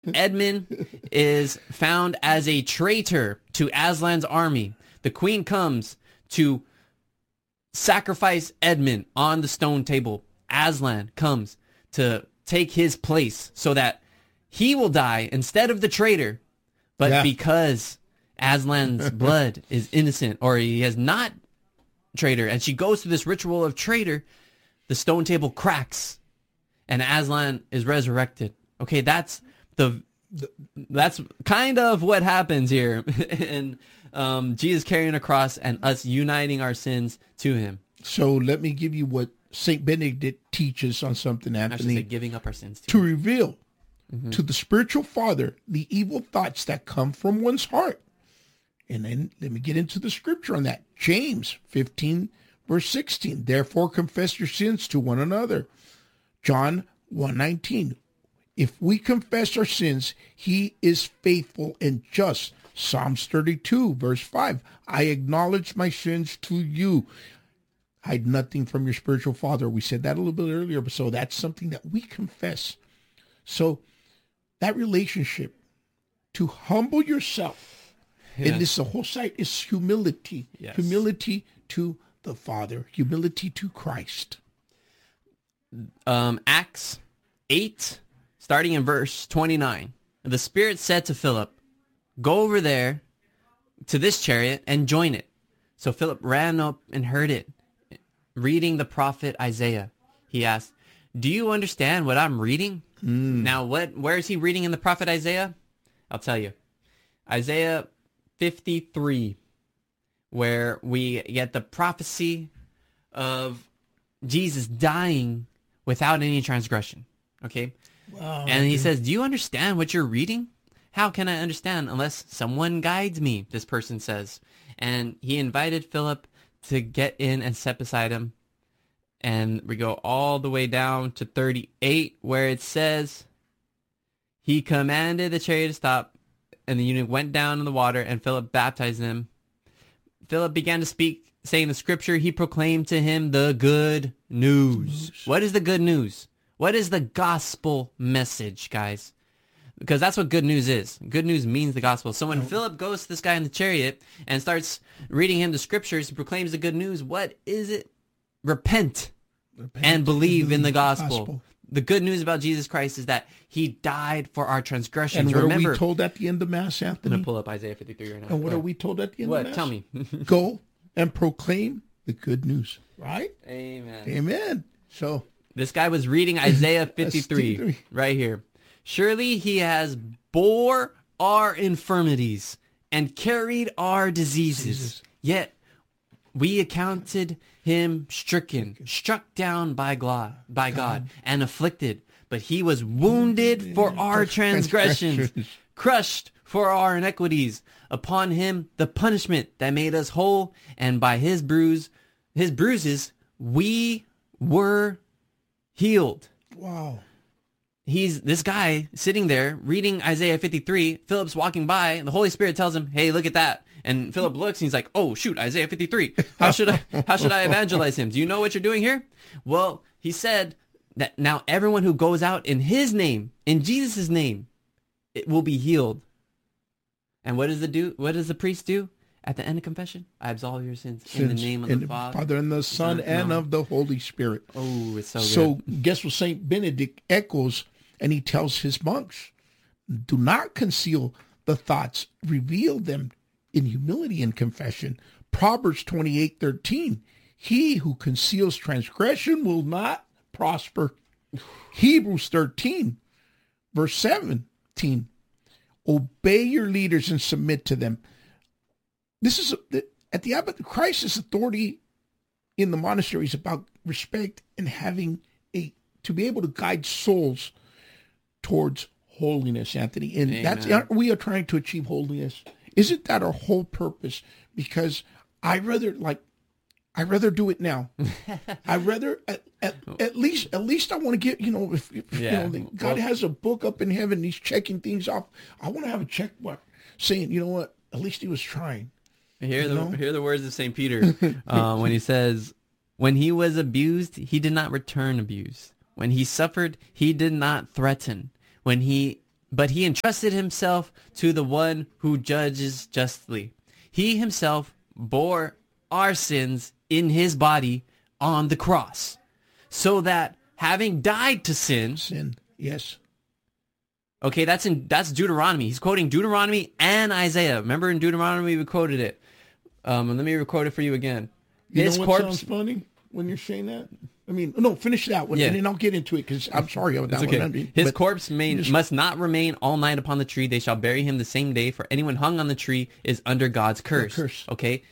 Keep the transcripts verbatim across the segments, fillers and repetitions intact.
Edmund is found as a traitor to Aslan's army. The queen comes to sacrifice Edmund on the stone table. Aslan comes to take his place so that he will die instead of the traitor. But yeah. because Aslan's blood is innocent, or he has not traitor, and she goes through this ritual of traitor, the stone table cracks and Aslan is resurrected. Okay, that's the that's kind of what happens here. And um, Jesus carrying a cross and us uniting our sins to him. So let me give you what Saint Benedict teaches on something, Anthony. Say giving up our sins to, to reveal mm-hmm. to the spiritual father the evil thoughts that come from one's heart. And then let me get into the scripture on that. James fifteen, verse sixteen. Therefore confess your sins to one another. John one nineteen. If we confess our sins, he is faithful and just. Psalms thirty-two, verse five. I acknowledge my sins to you. Hide nothing from your spiritual father. We said that a little bit earlier, but so that's something that we confess. So that relationship, to humble yourself, yeah. and this the whole site is humility. Yes. Humility to the Father. Humility to Christ. Um, Acts eight, starting in verse twenty-nine. The Spirit said to Philip, go over there to this chariot and join it. So Philip ran up and heard it. Reading the prophet Isaiah, he asked, do you understand what I'm reading? Mm. Now, what? where is he reading in the prophet Isaiah? I'll tell you. Isaiah fifty-three, where we get the prophecy of Jesus dying without any transgression. Okay? Wow, and he says, do you understand what you're reading? How can I understand unless someone guides me, this person says. And he invited Philip to get in and step beside him. And we go all the way down to thirty-eight, where it says, he commanded the chariot to stop, and the eunuch went down in the water, and Philip baptized him. Philip began to speak, saying the scripture. He proclaimed to him the good news. What is the good news? What is the gospel message, guys? Because that's what good news is. Good news means the gospel. So when oh. Philip goes to this guy in the chariot and starts reading him the scriptures, he proclaims the good news. What is it? Repent, Repent and believe and in the gospel. gospel. The good news about Jesus Christ is that he died for our transgressions. And what Remember, are we told at the end of Mass, Anthony? I'm going to pull up Isaiah fifty-three right now. And what are we told at the end what? of Mass? Tell me. Go and proclaim the good news. Right? Amen. Amen. So this guy was reading Isaiah fifty-three right here. Surely he has bore our infirmities and carried our diseases. Jesus. Yet we accounted him stricken, struck down by God, by God, and afflicted. But he was wounded for our transgressions, crushed for our iniquities. Upon him the punishment that made us whole, and by his bruise, his bruises, we were healed. Wow. He's this guy sitting there reading Isaiah fifty-three. Philip's walking by, and the Holy Spirit tells him, hey, look at that. And Philip looks, and he's like, oh, shoot, Isaiah fifty-three. How should I how should I evangelize him? Do you know what you're doing here? Well, he said that now everyone who goes out in his name, in Jesus' name, it will be healed. And what does the do? What does the priest do at the end of confession? I absolve your sins, sins in the name of the, the Father, Father, and the Son, Son and no. of the Holy Spirit. Oh, it's so good. So guess what Saint Benedict echoes, and he tells his monks, do not conceal the thoughts, reveal them in humility and confession. Proverbs twenty-eight thirteen. He who conceals transgression will not prosper. Hebrews thirteen, verse seventeen. Obey your leaders and submit to them. This is a, at the Abbot Christ's authority in the monastery is about respect and having a to be able to guide souls towards holiness, Anthony. And Amen. That's we are trying to achieve holiness. Isn't that our whole purpose? Because I rather like, I rather do it now. I rather at, at, at least at least I want to get you know if, if yeah. you know God well, has a book up in heaven, he's checking things off. I want to have a check mark saying, you know what, at least he was trying. Hear the know? hear the words of Saint Peter uh, when he says, when he was abused, he did not return abuse. When he suffered, he did not threaten. When he but he entrusted himself to the one who judges justly. He himself bore our sins in his body on the cross, so that having died to sin, Sin. Yes. okay, that's in that's Deuteronomy. He's quoting Deuteronomy and Isaiah. Remember in Deuteronomy we quoted it. Um, let me quote it for you again. You His know what corpse. sounds funny when you're saying that? I mean, no, finish that one, Yeah. and then I'll get into it because I'm sorry about that It's okay. one. I mean, His but- corpse may, just- must not remain all night upon the tree. They shall bury him the same day, for anyone hung on the tree is under God's curse. curse. Okay?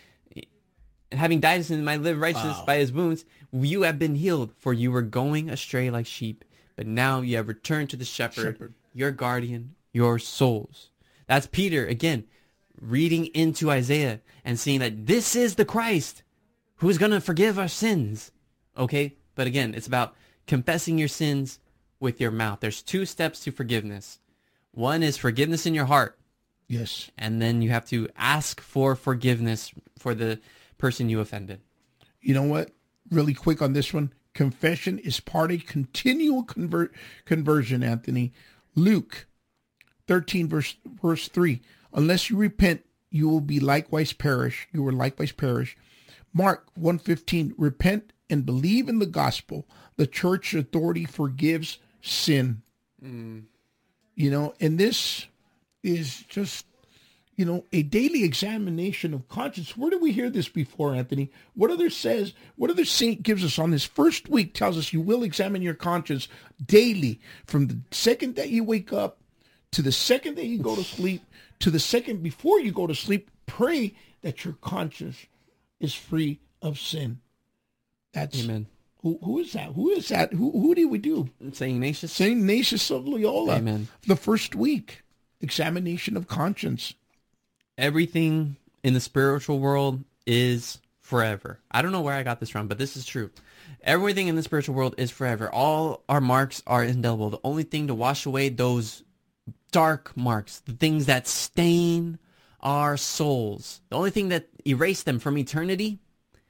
Having died in sin, might live righteousness Wow. by his wounds. You have been healed, for you were going astray like sheep. But now you have returned to the shepherd, Shepherd. your guardian, your souls. That's Peter, again, reading into Isaiah and seeing that this is the Christ who is going to forgive our sins. Okay? But again, it's about confessing your sins with your mouth. There's two steps to forgiveness. One is forgiveness in your heart, Yes. and then you have to ask for forgiveness for the person you offended. You know what? Really quick on this one. Confession is part of continual convert conversion, Anthony. Luke thirteen, verse verse three. Unless you repent, you will be likewise perish. You will likewise perish. Mark one fifteen. Repent and believe in the gospel. The church authority forgives sin. Mm. You know, and this is just, you know, a daily examination of conscience. Where did we hear this before, Anthony? What other says, what other saint gives us on this first week tells us you will examine your conscience daily from the second that you wake up to the second that you go to sleep to the second before you go to sleep. Pray that your conscience is free of sin. That's Amen. Who, who is that? Who is that? Who, who do we do? Saint Ignatius? Saint Ignatius of Loyola. Amen. The first week, examination of conscience. Everything in the spiritual world is forever. I don't know where I got this from, but this is true. Everything in the spiritual world is forever. All our marks are indelible. The only thing to wash away those dark marks, the things that stain our souls, the only thing that erase them from eternity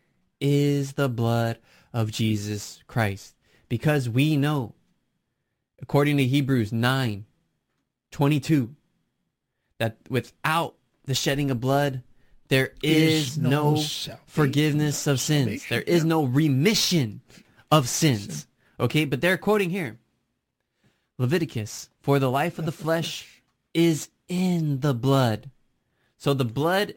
is the blood of Jesus Christ. Because we know, according to Hebrews nine twenty-two, that without the shedding of blood, there is, Is no, no salvation. forgiveness of sins. Salvation, There is yeah. no remission of sins. Okay, but they're quoting here. Leviticus, for the life of the flesh is in the blood. So the blood,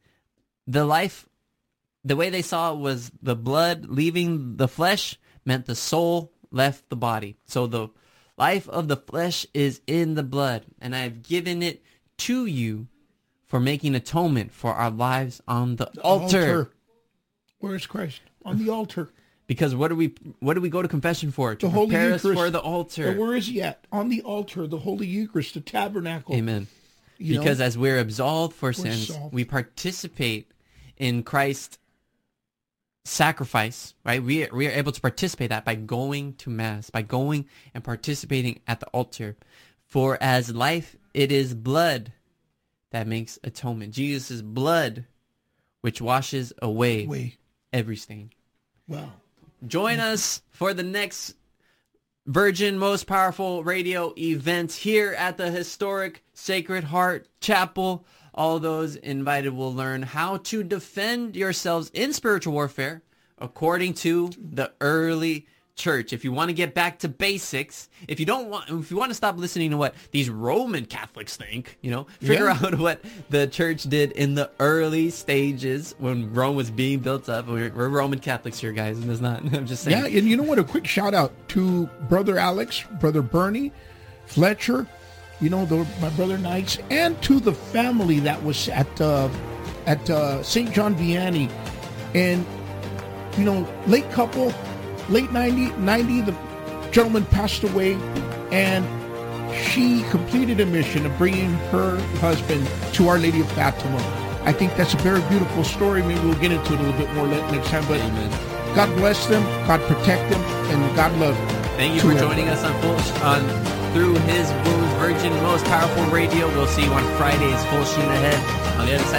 the life, the way they saw it was the blood leaving the flesh meant the soul left the body. So the life of the flesh is in the blood, and I have given it to you for making atonement for our lives on the, altar. Where is Christ? On the altar. Because what do we what do we go to confession for? To The Holy prepare us Eucharist. for the altar. And where is he at? On the altar, the Holy Eucharist, the tabernacle. Amen. You Because know? as we're absolved for sins, absolved. we participate in Christ's sacrifice, right? We, we are able to participate that by going to Mass, by going and participating at the altar. For as life, it is blood that makes atonement. Jesus' blood, which washes away Way. every stain. Wow. Join us for the next Virgin Most Powerful Radio event here at the historic Sacred Heart Chapel. All those invited will learn how to defend yourselves in spiritual warfare according to the early church. If you want to get back to basics, if you don't want, if you want to stop listening to what these Roman Catholics think, you know, figure Yeah. out what the church did in the early stages when Rome was being built up. We're, we're Roman Catholics here, guys, and it's not. I'm just saying. Yeah, and you know what? A quick shout out to Brother Alex, Brother Bernie, Fletcher, you know, the, my brother Knights, and to the family that was at uh, at uh, Saint John Vianney. And, you know, late couple, late ninety, ninety, the gentleman passed away, and she completed a mission of bringing her husband to Our Lady of Fatima. I think that's a very beautiful story. Maybe we'll get into it a little bit more next time, but Amen. God bless them, God protect them, and God love them. Thank you To for everyone. joining us on full on through His Wounds Virgin Most Powerful Radio. We'll see you on Fridays, full sheen ahead on the other side.